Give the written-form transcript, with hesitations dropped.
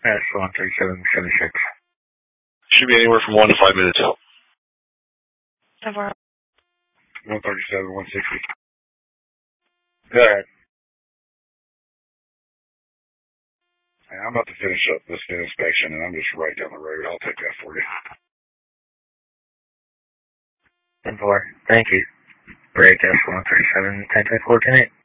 S13776. Should be anywhere from 1 to 5 minutes. 137, 160. Go ahead. I'm about to finish up this inspection, and I'm just right down the road. I'll take that for you. 10-4. Thank you. Break S137, 10-4, 10-8.